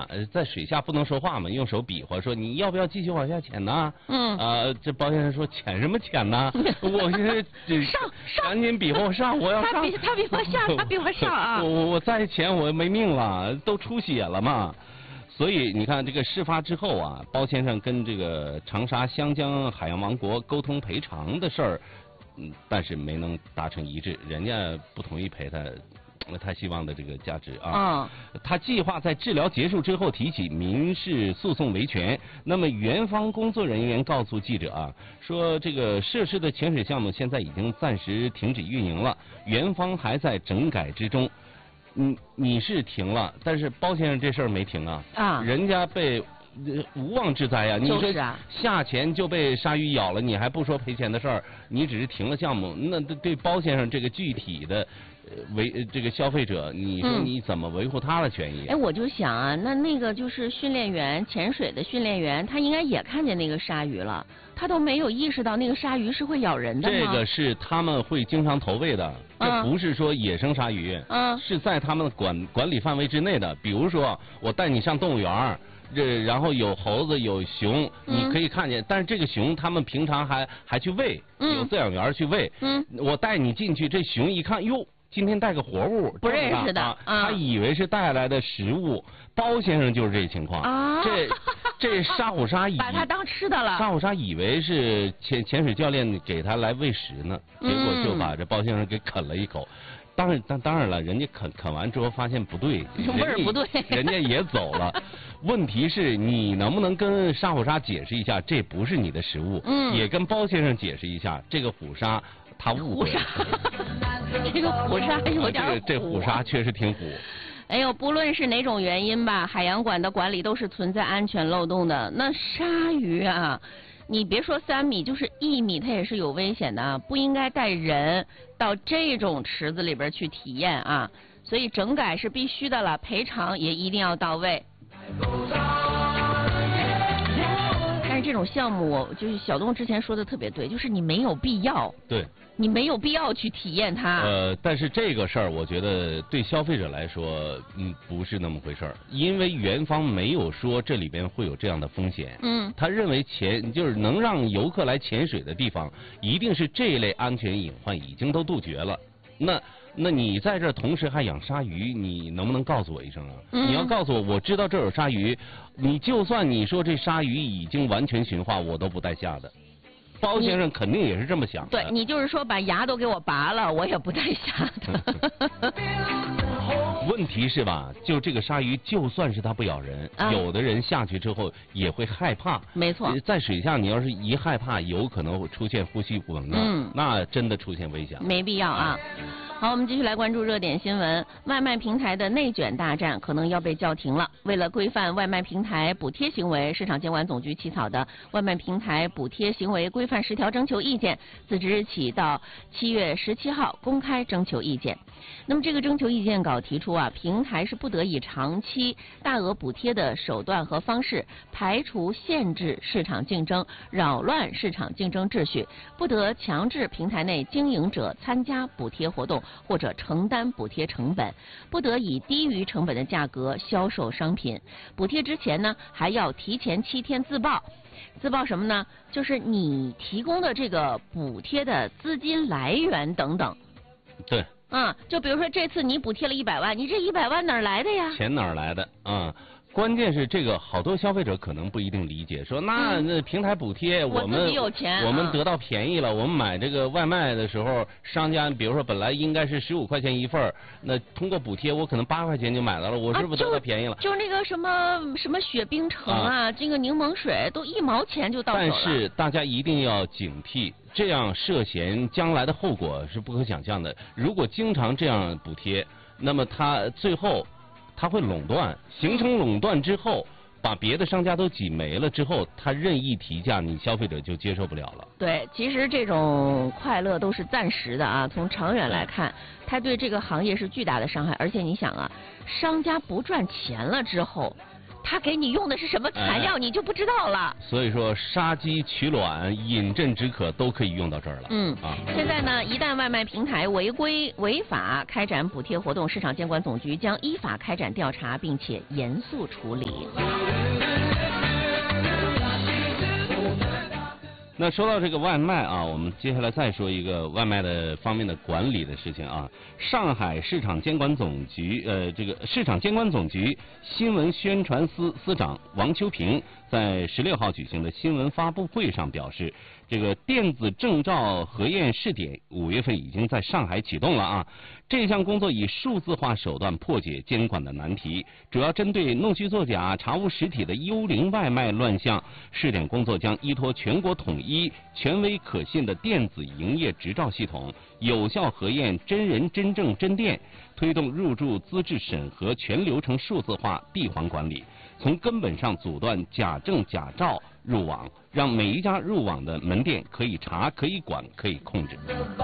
在水下不能说话嘛，用手比划说你要不要继续往下潜呢？这包先生说潜什么潜呢？我现在上， 赶紧比划我上，我要上。 他比划下，他比划上啊！ 我再潜我没命了，都出血了嘛。所以你看，这个事发之后啊，包先生跟这个长沙香江海洋王国沟通赔偿的事儿，但是没能达成一致，人家不同意赔他希望的这个价值啊。他计划在治疗结束之后提起民事诉讼维权。那么园方工作人员告诉记者啊，说这个涉事的潜水项目现在已经暂时停止运营了，园方还在整改之中。你是停了，但是包先生这事儿没停啊，人家被无妄之灾呀！你说下潜就被鲨鱼咬了，你还不说赔钱的事儿，你只是停了项目，那对包先生这个具体的这个消费者，你说你怎么维护他的权益？ 我就想啊，那个就是训练员，潜水的训练员，他应该也看见那个鲨鱼了，他都没有意识到那个鲨鱼是会咬人的吗？ 这个是他们会经常投喂的，这不是说野生鲨鱼，是在他们管理范围之内的。比如说，我带你上动物园。然后有猴子有熊，你可以看见，但是这个熊他们平常还去喂，有饲养员去喂。我带你进去，这熊一看，哟，今天带个活物， 不认识的， 他以为是带来的食物。包先生就是这情况啊，这沙虎鲨把它当吃的了。 沙虎鲨以为是潜水教练给他来喂食呢，结果就把这包先生给啃了一口。当然了，人家啃完之后发现不对， 味儿不对， 人家也走了。问题是你能不能跟沙虎鲨解释一下，这不是你的食物？也跟包先生解释一下，这个虎鲨他误会了。 这个虎鲨有点虎。 这虎鲨确实挺虎。 哎呦，不论是哪种原因吧，海洋馆的管理都是存在安全漏洞的。那鲨鱼啊，你别说3米，就是1米，它也是有危险的啊！不应该带人到这种池子里边去体验啊！所以整改是必须的了，赔偿也一定要到位。但是这种项目，就是小东之前说的特别对，就是你没有必要。 对。 你没有必要去体验它。 但是这个事儿，我觉得对消费者来说，不是那么回事儿，因为园方没有说这里边会有这样的风险。他认为就是能让游客来潜水的地方，一定是这一类安全隐患已经都杜绝了。那你在这同时还养鲨鱼，你能不能告诉我一声啊？你要告诉我，我知道这有鲨鱼，你就算你说这鲨鱼已经完全驯化，我都不带下的。包先生肯定也是这么想的。 对，你就是说把牙都给我拔了，我也不带下的。 问题是吧，就这个鲨鱼，就算是它不咬人，有的人下去之后也会害怕。 没错， 在水下你要是一害怕，有可能会出现呼吸不能，那真的出现危险。 没必要啊。好，我们继续来关注热点新闻。外卖平台的内卷大战可能要被叫停了。为了规范外卖平台补贴行为，市场监管总局起草的《外卖平台补贴行为规范10条征求意见》自即日起到7月17号公开征求意见。那么这个征求意见稿提出啊，平台是不得以长期大额补贴的手段和方式排除、限制市场竞争，扰乱市场竞争秩序，不得强制平台内经营者参加补贴活动或者承担补贴成本，不得以低于成本的价格销售商品。补贴之前呢，还要提前7天自报。自报什么呢？就是你提供的这个补贴的资金来源等等。 对。 就比如说这次你补贴了100万，你这100万哪儿来的呀？ 钱哪儿来的？关键是这个，好多消费者可能不一定理解，说那平台补贴，我们自己有钱， 我们得到便宜了。我们买这个外卖的时候，商家比如说本来应该是15块钱一份，那通过补贴我可能8块钱就买到了，我是不是得到便宜了？ 就是那个什么雪冰城啊，这个柠檬水都1毛钱就到手了。 但是大家一定要警惕，这样涉嫌将来的后果是不可想象的。如果经常这样补贴，那么它最后它会垄断，形成垄断之后，把别的商家都挤没了之后，它任意提价，你消费者就接受不了了。 对，其实这种快乐都是暂时的啊，从长远来看，它对这个行业是巨大的伤害。而且你想啊，商家不赚钱了之后， 他给你用的是什么材料，你就不知道了。 所以说，杀鸡取卵、饮鸩止渴都可以用到这儿了。 现在呢，一旦外卖平台违规违法开展补贴活动，市场监管总局将依法开展调查，并且严肃处理。 那说到这个外卖啊，我们接下来再说一个外卖的方面的管理的事情啊。上海市场监管总局这个市场监管总局新闻宣传司司长王秋平在16号举行的新闻发布会上表示，这个电子证照核验试点5月份已经在上海启动了啊。这项工作以数字化手段破解监管的难题，主要针对弄虚作假、查无实体的幽灵外卖乱象。试点工作将依托全国统一、权威可信的电子营业执照系统，有效核验真人真证真店，推动入驻资质审核全流程数字化闭环管理，从根本上阻断假证假照入网，让每一家入网的门店可以查、可以管、可以控制。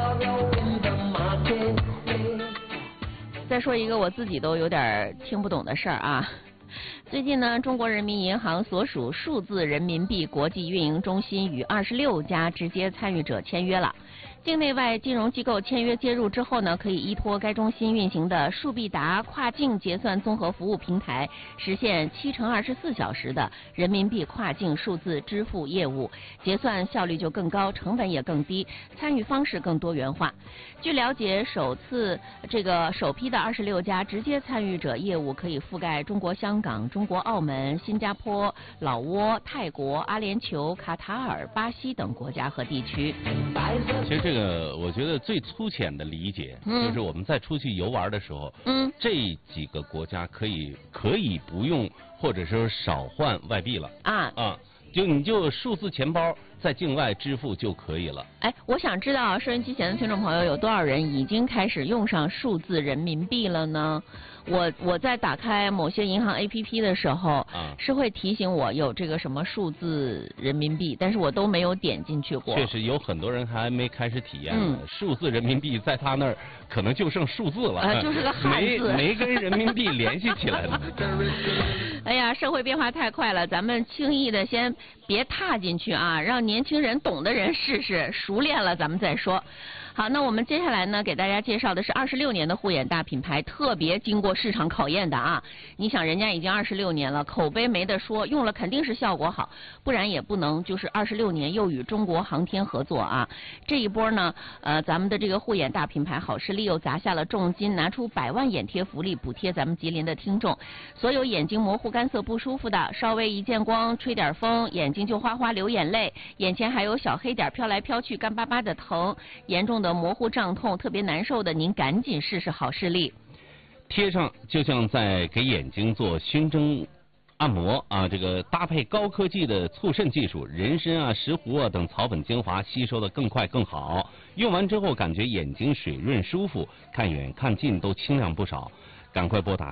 再说一个我自己都有点听不懂的事儿啊。最近呢，中国人民银行所属数字人民币国际运营中心与26家直接参与者签约了。境内外金融机构签约接入之后呢，可以依托该中心运行的数必达跨境结算综合服务平台，实现7×24小时的人民币跨境数字支付业务，结算效率就更高，成本也更低，参与方式更多元化。据了解，首批的26家直接参与者业务可以覆盖中国香港、中国澳门、新加坡、老挝、泰国、阿联酋、卡塔尔、巴西等国家和地区。 其实这个我觉得最粗浅的理解，就是我们在出去游玩的时候，这几个国家可以不用，或者说少换外币了你就数字钱包在境外支付就可以了。 哎，我想知道收音机前的听众朋友有多少人已经开始用上数字人民币了呢？我在打开某些银行 APP 的时候，是会提醒我有这个什么数字人民币，但是我都没有点进去过。 确实有很多人还没开始体验呢。数字人民币在他那儿可能就剩数字了， 就是个汉字， 没跟人民币联系起来呢。 哎呀，社会变化太快了，咱们轻易的先别踏进去啊，让年轻人懂的人试试，熟练了咱们再说。好，那我们接下来呢，给大家介绍的是26年的护眼大品牌，特别经过市场考验的啊。你想，人家已经26年了，口碑没得说，用了肯定是效果好，不然也不能就是26年又与中国航天合作啊。这一波呢，咱们的这个护眼大品牌好视力又砸下了重金，拿出100万眼贴福利补贴咱们吉林的听众。所有眼睛模糊、干涩不舒服的，稍微一见光、吹点风，眼睛就哗哗流眼泪，眼前还有小黑点飘来飘去，干巴巴的疼，严重的模糊胀痛特别难受的，您赶紧试试好视力。 贴上就像在给眼睛做熏蒸按摩啊，这个搭配高科技的促渗技术，人参啊、石斛啊等草本精华吸收的更快更好，用完之后感觉眼睛水润舒服，看远看近都清亮不少。赶快拨打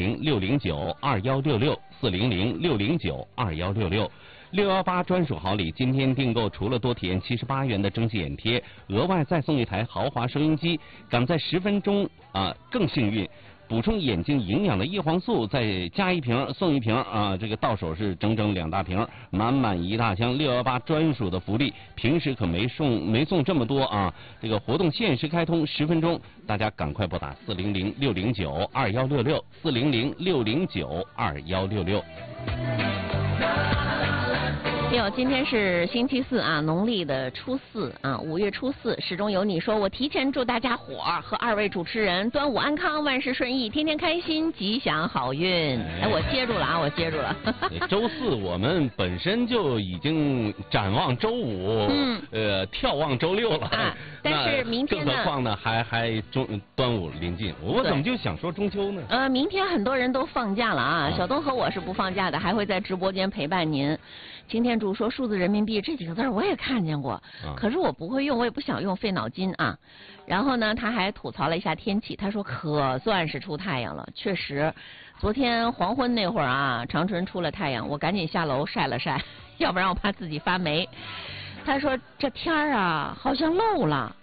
400-609-2166，400-609-2166。618专属好礼，今天订购除了多体验78元的蒸汽眼贴，额外再送一台豪华收音机，赶在10分钟更幸运。补充眼睛营养的叶黄素，再加1瓶送1瓶啊！这个到手是整整2大瓶，满满一大箱。618专属的福利，平时可没送这么多啊！这个活动限时开通10分钟，大家赶快拨打400-609-2166，400-609-2166。 今天是星期四啊，农历的初4啊，5月初4，始终有你说，我提前祝大家伙儿和2位主持人端午安康，万事顺意，天天开心，吉祥好运。我接住了啊，我接住了。 周4我们本身就已经展望周5，眺望周6了。 但是明天呢？ 更何况呢，还端午临近，我怎么就想说中秋呢？ 明天很多人都放假了啊，小东和我是不放假的，还会在直播间陪伴您。擎天柱说数字人民币这几个字我也看见过，可是我不会用，我也不想用，费脑筋啊。然后呢，他还吐槽了一下天气，他说可算是出太阳了，确实，昨天黄昏那会儿啊，长春出了太阳，我赶紧下楼晒了晒，要不然我怕自己发霉。他说这天儿啊好像漏了，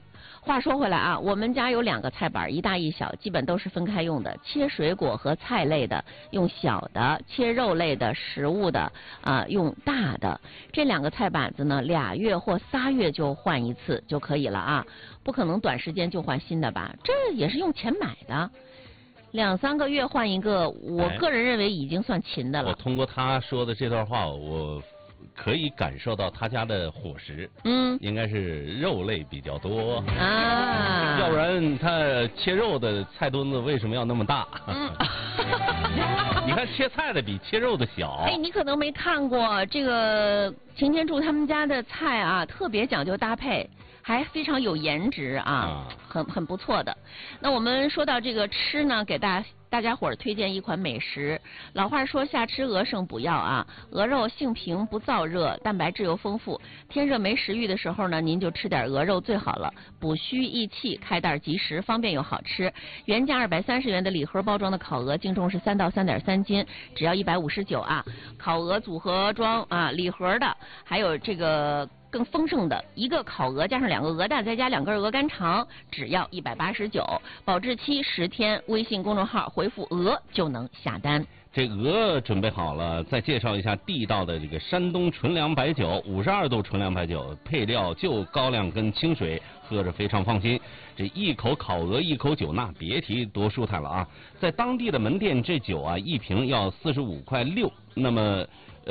话说回来啊，我们家有2个菜板，一大一小，基本都是分开用的。切水果和菜类的用小的，切肉类的食物的用大的。这2个菜板子呢，2月或3月就换一次就可以了啊，不可能短时间就换新的吧？这也是用钱买的。2、3个月换一个，我个人认为已经算勤的了。 我通过他说的这段话，我可以感受到他家的伙食，应该是肉类比较多啊， 要不然他切肉的菜墩子为什么要那么大？你看切菜的比切肉的小。 哎，你可能没看过这个擎天柱他们家的菜啊，特别讲究搭配。还非常有颜值啊，很不错的。那我们说到这个吃呢，给大家伙儿推荐一款美食。老话说下吃鹅剩补药啊，鹅肉性平不燥热，蛋白质又丰富。天热没食欲的时候呢，您就吃点鹅肉最好了，补虚益气，开袋即食，方便又好吃。原价230元的礼盒包装的烤鹅，净重是3到3.3斤，只要159啊。烤鹅组合装啊，礼盒的，还有这个。更丰盛的一个烤鹅加上2个鹅蛋，再加2根鹅肝肠，只要189，保质期10天。微信公众号回复鹅就能下单。 这鹅准备好了，再介绍一下地道的这个山东纯粮白酒，52度纯粮白酒，配料就高粱跟清水，喝着非常放心。这一口烤鹅一口酒，那别提多舒坦了啊！在当地的门店，这酒啊一瓶要45.6块，那么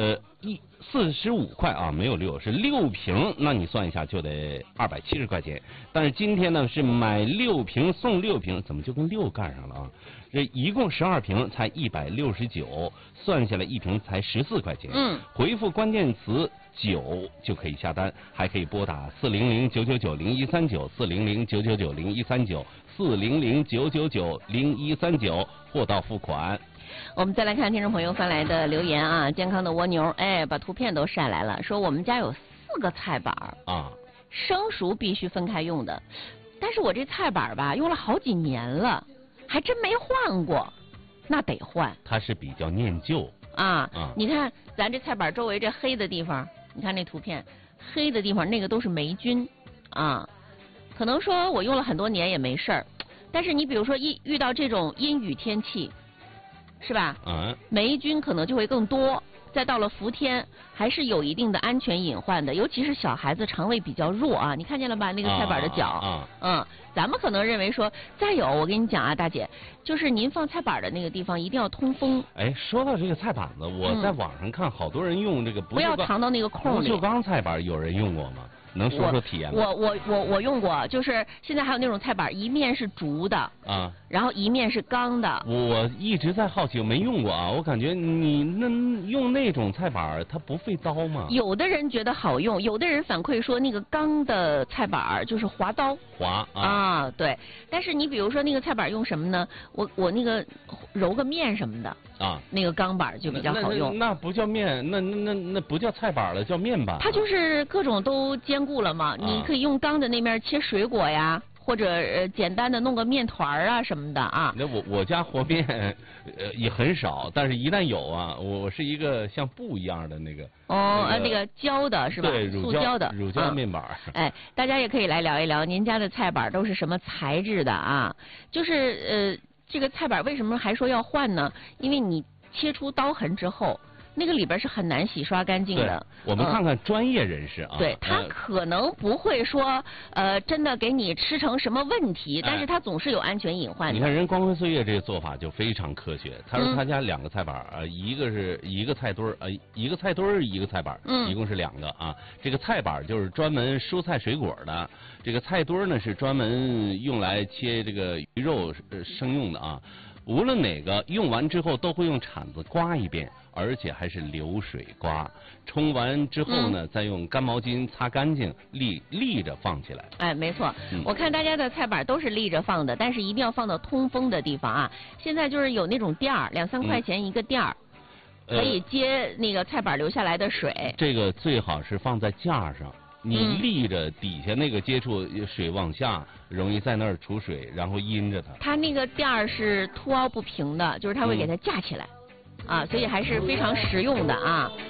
45块啊，没有6，是6瓶，那你算一下就得270块钱。但是今天呢是买6瓶送6瓶，怎么就跟6干上了啊？这一共12瓶才169，算下来一瓶才14块钱。回复关键词酒就可以下单，还可以拨打400-999-0139 400-999-0139 400-999-0139，货到付款。 我们再来看听众朋友发来的留言啊，健康的蜗牛，哎，把图片都晒来了，说我们家有4个菜板啊，生熟必须分开用的，但是我这菜板吧用了好几年了，还真没换过，那得换。 它是比较念旧啊，你看咱这菜板周围这黑的地方，你看那图片，黑的地方那个都是霉菌啊，可能说我用了很多年也没事儿，但是你比如说遇到这种阴雨天气。是吧？霉菌可能就会更多，再到了伏天，还是有一定的安全隐患的，尤其是小孩子肠胃比较弱啊。你看见了吧？那个菜板的角，咱们可能认为说，再有我跟你讲啊，大姐，就是您放菜板的那个地方一定要通风。 哎，说到这个菜板子，我在网上看好多人用这个不要藏到那个空里。 不锈钢菜板有人用过吗？能说说体验吗？ 我用过，就是现在还有那种菜板，一面是竹的啊，然后一面是钢的。 我一直在好奇，我没用过啊，我感觉你用那种菜板，它不费刀吗？ 有的人觉得好用，有的人反馈说那个钢的菜板就是划刀。啊，对。但是你比如说那个菜板用什么呢？我那个揉个面什么的啊，那个钢板就比较好用。 那不叫面，那不叫菜板了，叫面板。 它就是各种都兼顾了嘛，你可以用钢的那面切水果呀，或者简单的弄个面团啊什么的啊。 那我家和面也很少，但是一旦有啊，我是一个像布一样的那个那个胶的是吧？ 对， 塑胶的乳胶面板。 哎，大家也可以来聊一聊您家的菜板都是什么材质的啊？就是这个菜板为什么还说要换呢？因为你切出刀痕之后。那个里边是很难洗刷干净的。 我们看看专业人士啊， 对他可能不会说真的给你吃成什么问题，但是他总是有安全隐患的。 你看人光辉岁月这个做法就非常科学。他说他家2个菜板一个是一个菜墩一个菜墩一个菜板，一共是2个啊。这个菜板就是专门蔬菜水果的，这个菜墩呢是专门用来切这个鱼肉生用的啊。无论哪个用完之后都会用铲子刮一遍，而且还是流水刮。冲完之后呢，再用干毛巾擦干净，立着放起来。 哎，没错，我看大家的菜板都是立着放的，但是一定要放到通风的地方啊。现在就是有那种垫儿，2、3块钱一个垫儿，可以接那个菜板流下来的水。 这个最好是放在架上。你立着底下那个接触水往下，容易在那儿储水，然后阴着它。 它那个垫儿是凸凹不平的，就是它会给它架起来，啊，所以还是非常实用的啊。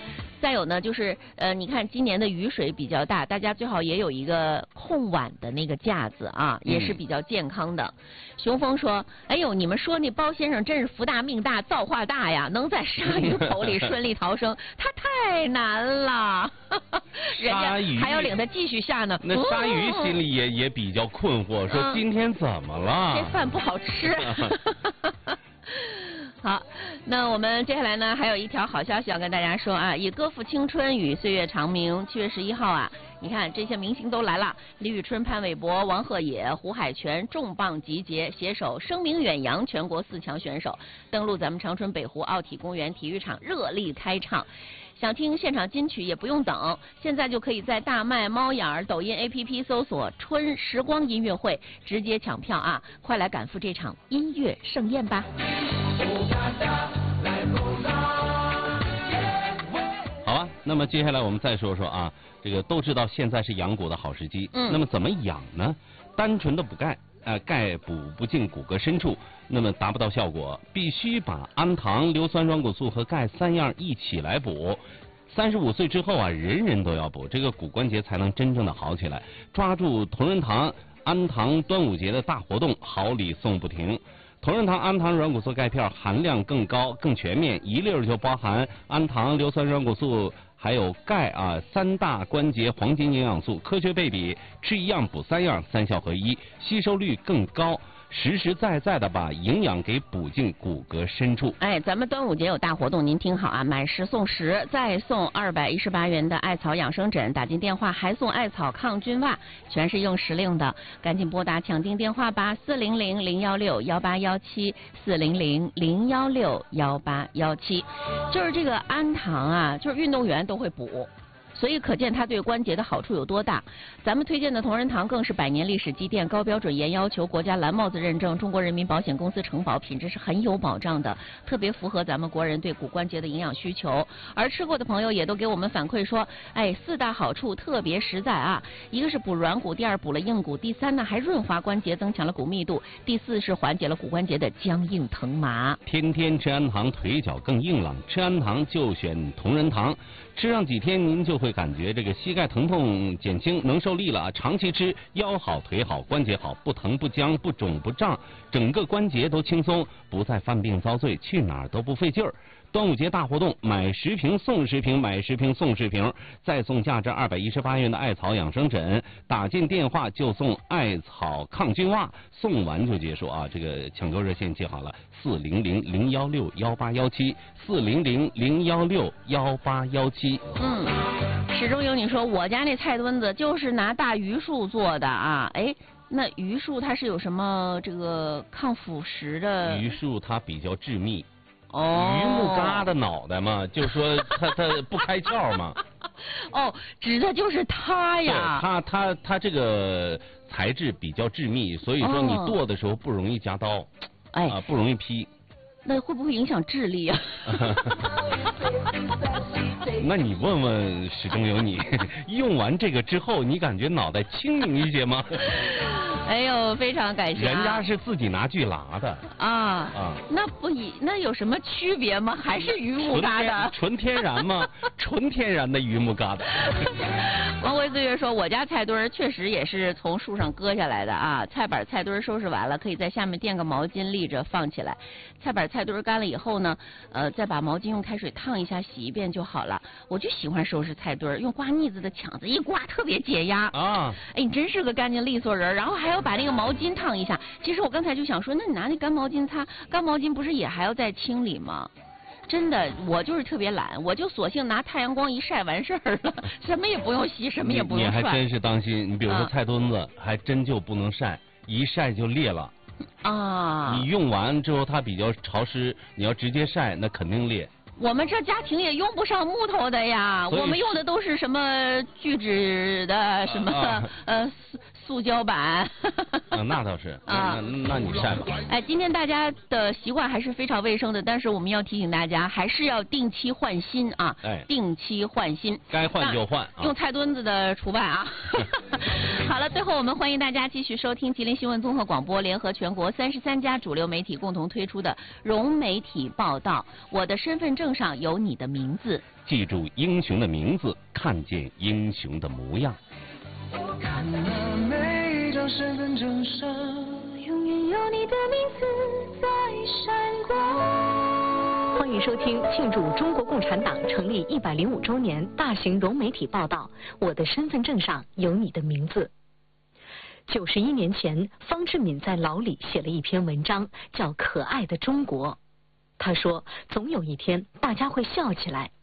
再有呢，就是你看今年的雨水比较大，大家最好也有一个控碗的那个架子啊，也是比较健康的。雄风说：“哎呦，你们说那包先生真是福大命大，造化大呀，能在鲨鱼口里顺利逃生，他太难了。人家还要领他继续下呢。 那鲨鱼心里也比较困惑，说今天怎么了？ 这饭不好吃。好，那我们接下来呢，还有一条好消息要跟大家说啊，以歌赋青春与岁月长鸣，7月11号啊，你看这些明星都来了，李宇春、潘玮柏、王鹤野、胡海泉重磅集结，携手声名远扬全国4强选手登陆咱们长春北湖奥体公园体育场热力开唱。想听现场金曲也不用等，现在就可以在大麦、猫眼儿、抖音 APP 搜索“春时光音乐会”，直接抢票啊！快来赶赴这场音乐盛宴吧！ 好啊，那么接下来我们再说说啊，这个都知道现在是养骨的好时机，那么怎么养呢？单纯的补钙。钙补不进骨骼深处，那么达不到效果，必须把氨糖、硫酸软骨素和钙3样一起来补。35岁之后啊，人人都要补，这个骨关节才能真正的好起来。抓住同仁堂氨糖端午节的大活动，好礼送不停。同仁堂氨糖软骨素钙片含量更高、更全面，一粒儿就包含氨糖、硫酸软骨素。还有钙啊，3大关节黄金营养素，科学配比，吃一样补3样，3效合一，吸收率更高，实实在在的把营养给补进骨骼深处。 哎，咱们端午节有大活动，您听好啊，买10送10，再送218元的艾草养生枕，打进电话还送艾草抗菌袜，全是用时令的，赶紧拨打抢订电话吧，400-016-1817，400-016-1817。就是这个氨糖啊，就是运动员都会补。所以可见它对关节的好处有多大。咱们推荐的同仁堂更是100年历史积淀，高标准严要求，国家蓝帽子认证，中国人民保险公司承保，品质是很有保障的，特别符合咱们国人对骨关节的营养需求。而吃过的朋友也都给我们反馈说，哎，4大好处特别实在啊，一个是补软骨，第2补了硬骨，第3呢还润滑关节，增强了骨密度，第4是缓解了骨关节的僵硬疼麻。 天天吃氨糖，腿脚更硬朗，吃氨糖就选同仁堂，吃上几天您就会感觉这个膝盖疼痛减轻，能受力了啊！长期吃，腰好腿好关节好，不疼不僵不肿不胀，整个关节都轻松，不再犯病遭罪，去哪儿都不费劲儿。端午节大活动，买10瓶送10瓶，买10瓶送10瓶，再送价值218元的艾草养生枕，打进电话就送艾草抗菌袜，送完就结束啊！这个抢购热线记好了，400-016-1817，400-016-1817。 始终有你说我家那菜墩子就是拿大榆树做的啊，哎。那榆树它是有什么这个抗腐蚀的？ 榆树它比较致密。榆木疙瘩脑袋嘛，就说它不开窍嘛。 哦，指的就是它呀。 对，它这个材质比较致密，所以说你剁的时候不容易夹刀，不容易劈。 那会不会影响智力啊？ 那你问问始终有你，用完这个之后，你感觉脑袋轻盈一些吗？ 哎呦，非常感谢。 人家是自己拿去拉的。 那有什么区别吗？还是榆木疙瘩？ 纯天然吗？纯天然的榆木疙瘩。 光辉岁月说，我家菜墩确实也是从树上割下来的啊。菜板菜墩收拾完了，可以在下面垫个毛巾立着放起来。菜板菜墩干了以后呢，再把毛巾用开水烫一下，洗一遍就好了。我就喜欢收拾菜墩，用刮腻子的抢子一刮，特别解压啊！哎，你真是个干净利索人。然后还要把那个毛巾烫一下。其实我刚才就想说，那你拿那干毛巾擦，干毛巾不是也还要再清理吗？真的，我就是特别懒，我就索性拿太阳光一晒完事儿了，什么也不用洗，什么也不用涮。你还真是当心，你比如说菜墩子，还真就不能晒，一晒就裂了。你用完之后它比较潮湿，你要直接晒，那肯定裂。 我们这家庭也用不上木头的呀，我们用的都是什么聚酯的什么塑胶板。 那倒是那你晒吧。 哎，今天大家的习惯还是非常卫生的，但是我们要提醒大家，还是要定期换新啊。定期换新， 该换就换。 用菜墩子的除外啊。 好了，最后我们欢迎大家继续收听吉林新闻综合广播联合全国33家主流媒体共同推出的融媒体报道。我的身份证上有你的名字， 记住英雄的名字，看见英雄的模样。 我看了每一张身份证上，永远有你的名字在闪光。 欢迎收听庆祝中国共产党成立105周年大型融媒体报道《我的身份证上有你的名字》。91年前，方志敏在牢里写了一篇文章，叫《可爱的中国》。他说，总有一天大家会笑起来，